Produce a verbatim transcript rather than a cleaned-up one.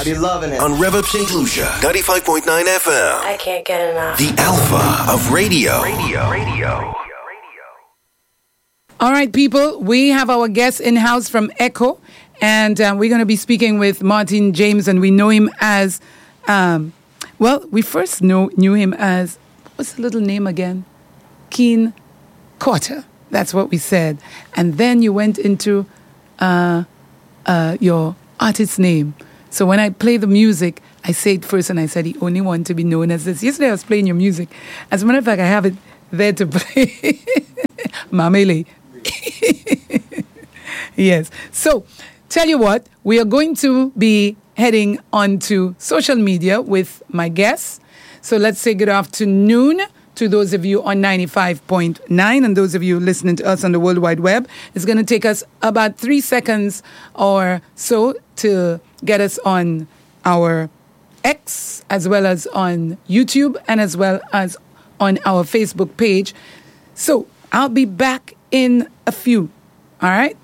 I be loving it. On Rev Up Saint Lucia, ninety-five point nine F M. I can't get enough. The Alpha of radio. Radio. Radio. All right, people, we have our guest in-house from Echo, and uh, we're going to be speaking with Martin James, and we know him as, um, well, we first know, knew him as, what's the little name again? Keen Carter. That's what we said. And then you went into uh, uh, your artist's name. So when I play the music, I say it first, and I said he only wanted to be known as this. Yesterday I was playing your music. As a matter of fact, I have it there to play. Mamele. Yes. So, tell you what, we are going to be heading on to social media with my guests. So let's say good afternoon to those of you on ninety-five point nine and those of you listening to us on the World Wide Web. It's going to take us about three seconds or so to get us on our X, as well as on YouTube, and as well as on our Facebook page. So I'll be back in a few. All right?